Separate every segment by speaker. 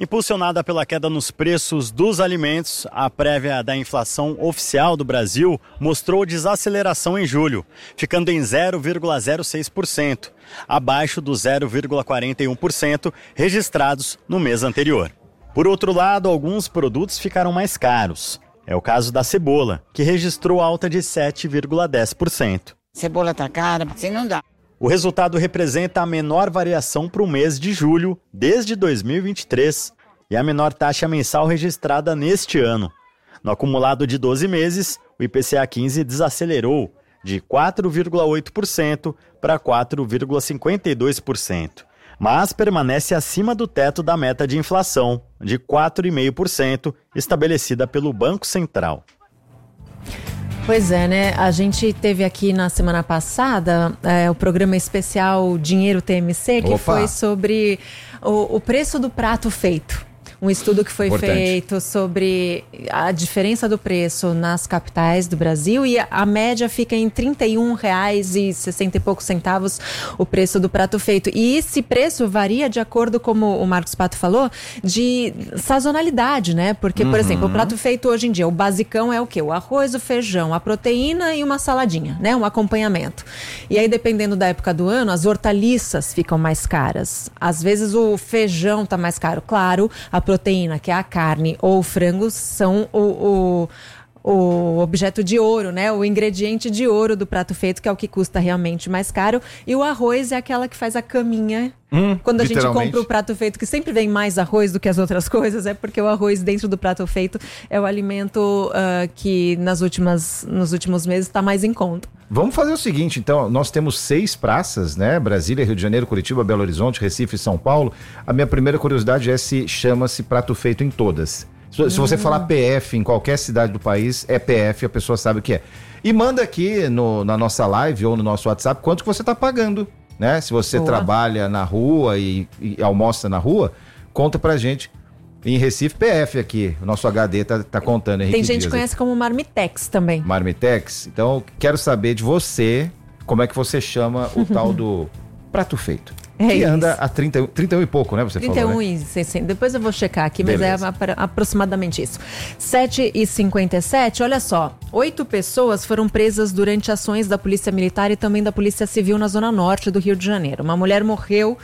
Speaker 1: Impulsionada pela queda nos preços dos alimentos, a prévia da inflação oficial do Brasil mostrou desaceleração em julho, ficando em 0,06%, abaixo dos 0,41% registrados no mês anterior. Por outro lado, alguns produtos ficaram mais caros. É o caso da cebola, que registrou alta de 7,10%.
Speaker 2: Cebola tá cara, assim não dá.
Speaker 1: O resultado representa a menor variação para o mês de julho desde 2023 e a menor taxa mensal registrada neste ano. No acumulado de 12 meses, o IPCA 15 desacelerou de 4,8% para 4,52%, mas permanece acima do teto da meta de inflação, de 4,5%, estabelecida pelo Banco Central.
Speaker 3: Pois é, né? A gente teve aqui na semana passada o programa especial Dinheiro TMC, que foi sobre o preço do prato feito. Um estudo que foi feito sobre a diferença do preço nas capitais do Brasil e a média fica em R$ 31,60 e poucos centavos o preço do prato feito. E esse preço varia de acordo, como o Marcos Pato falou, de sazonalidade, né? Porque, por exemplo, o prato feito hoje em dia, o basicão é o quê? O arroz, o feijão, a proteína e uma saladinha, né? Um acompanhamento. E aí, dependendo da época do ano, as hortaliças ficam mais caras. Às vezes o feijão tá mais caro. Claro, a proteína, que é a carne ou o frango, são o objeto de ouro, né? O ingrediente de ouro do prato feito, que é o que custa realmente mais caro. E o arroz é aquela que faz a caminha. Quando a gente compra o prato feito, que sempre vem mais arroz do que as outras coisas, é porque o arroz dentro do prato feito é o alimento que nos últimos meses está mais em conta.
Speaker 4: Vamos fazer o seguinte, então, nós temos 6 praças, né? Brasília, Rio de Janeiro, Curitiba, Belo Horizonte, Recife e São Paulo. A minha primeira curiosidade é se chama-se prato feito em todas. Se você falar PF em qualquer cidade do país, é PF, a pessoa sabe o que é. E manda aqui na nossa live ou no nosso WhatsApp quanto que você está pagando, né? Se você trabalha na rua e almoça na rua, conta pra gente. Em Recife, PF aqui, o nosso HD tá contando, Henrique
Speaker 3: Tem gente
Speaker 4: Dias
Speaker 3: que conhece como Marmitex também.
Speaker 4: Marmitex? Então, quero saber de você, como é que você chama o tal do prato feito. Que anda a 31 e pouco, né? Você
Speaker 3: 31
Speaker 4: falou, né?
Speaker 3: e 60. Depois eu vou checar aqui, mas é aproximadamente isso. 7h57, olha só. 8 pessoas foram presas durante ações da Polícia Militar e também da Polícia Civil na Zona Norte do Rio de Janeiro. Uma mulher morreu.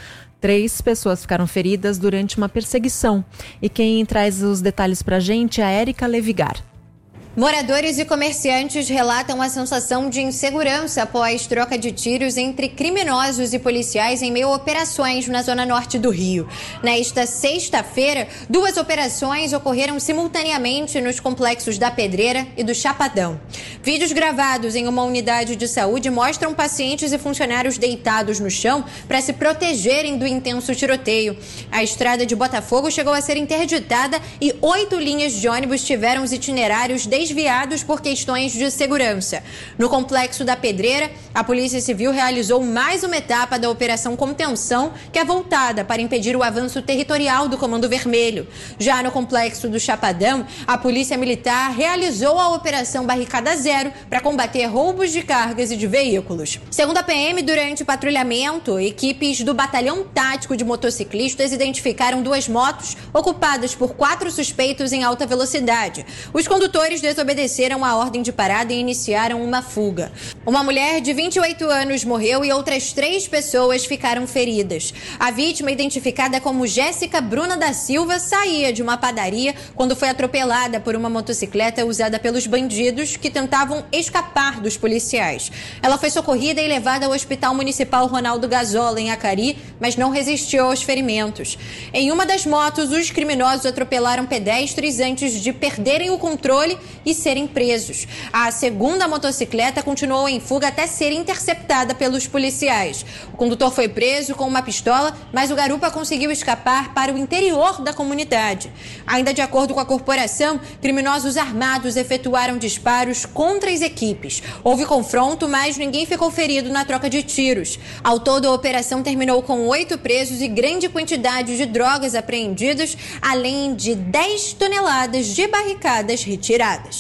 Speaker 3: 3 pessoas ficaram feridas durante uma perseguição. E quem traz os detalhes pra gente é a Érica Levigar.
Speaker 5: Moradores e comerciantes relatam a sensação de insegurança após troca de tiros entre criminosos e policiais em meio a operações na zona norte do Rio. Nesta sexta-feira, 2 operações ocorreram simultaneamente nos complexos da Pedreira e do Chapadão. Vídeos gravados em uma unidade de saúde mostram pacientes e funcionários deitados no chão para se protegerem do intenso tiroteio. A estrada de Botafogo chegou a ser interditada e 8 linhas de ônibus tiveram os itinerários desviados por questões de segurança. No complexo da Pedreira, a Polícia Civil realizou mais uma etapa da Operação Contenção, que é voltada para impedir o avanço territorial do Comando Vermelho. Já no complexo do Chapadão, a Polícia Militar realizou a Operação Barricada Zero para combater roubos de cargas e de veículos. Segundo a PM, durante o patrulhamento, equipes do Batalhão Tático de Motociclistas identificaram 2 motos ocupadas por 4 suspeitos em alta velocidade. Os condutores desobedeceram a ordem de parada e iniciaram uma fuga. Uma mulher de 28 anos morreu e outras 3 pessoas ficaram feridas. A vítima, identificada como Jéssica Bruna da Silva, saía de uma padaria quando foi atropelada por uma motocicleta usada pelos bandidos que tentavam escapar dos policiais. Ela foi socorrida e levada ao Hospital Municipal Ronaldo Gazola, em Acari, mas não resistiu aos ferimentos. Em uma das motos, os criminosos atropelaram pedestres antes de perderem o controle e serem presos. A segunda motocicleta continuou em fuga até ser interceptada pelos policiais. O condutor foi preso com uma pistola, mas o garupa conseguiu escapar para o interior da comunidade. Ainda de acordo com a corporação, criminosos armados efetuaram disparos contra as equipes. Houve confronto, mas ninguém ficou ferido na troca de tiros. Ao todo, a operação terminou com 8 presos e grande quantidade de drogas apreendidas, além de 10 toneladas de barricadas retiradas.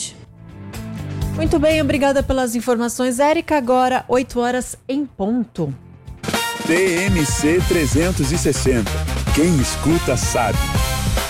Speaker 3: Muito bem, obrigada pelas informações, Érica. Agora, 8 horas em ponto.
Speaker 6: TMC 360. Quem escuta sabe.